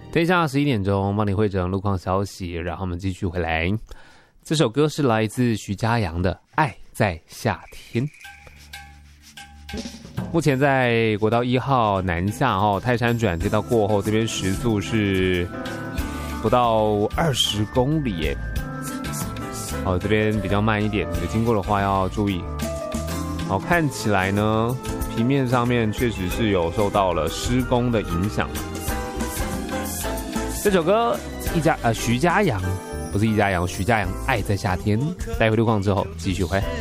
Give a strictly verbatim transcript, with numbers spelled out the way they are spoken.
等一下十一点钟帮你汇整路况消息，然后我们继续回来。这首歌是来自徐佳阳的《爱在夏天》。目前在国道一号南下哦，泰山转接道过后，这边时速是不到二十公里耶。哦，这边比较慢一点，有经过的话要注意。好，看起来呢，平面上面确实是有受到了施工的影响。这首歌一家呃徐佳阳不是一家阳，徐佳阳《爱在夏天》。待会路况之后继续回。